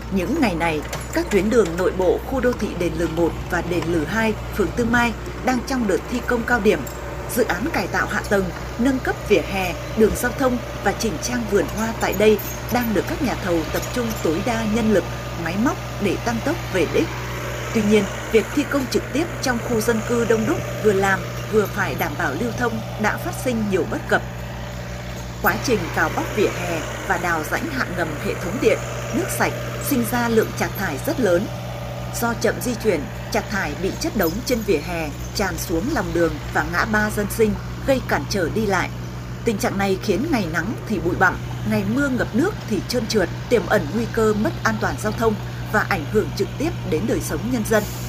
Những ngày này, các tuyến đường nội bộ khu đô thị Đền Lừ 1 và Đền Lừ 2, phường Tư Mai đang trong đợt thi công cao điểm. Dự án cải tạo hạ tầng, nâng cấp vỉa hè, đường giao thông và chỉnh trang vườn hoa tại đây đang được các nhà thầu tập trung tối đa nhân lực, máy móc để tăng tốc về đích. Tuy nhiên, việc thi công trực tiếp trong khu dân cư đông đúc vừa làm vừa phải đảm bảo lưu thông đã phát sinh nhiều bất cập. Quá trình cào bóc vỉa hè và đào rãnh hạ ngầm hệ thống điện, nước sạch sinh ra lượng chạc thải rất lớn. Do chậm di chuyển, chạc thải bị chất đống trên vỉa hè, tràn xuống lòng đường và ngã ba dân sinh, gây cản trở đi lại. Tình trạng này khiến ngày nắng thì bụi bặm, ngày mưa ngập nước thì trơn trượt, tiềm ẩn nguy cơ mất an toàn giao thông và ảnh hưởng trực tiếp đến đời sống nhân dân.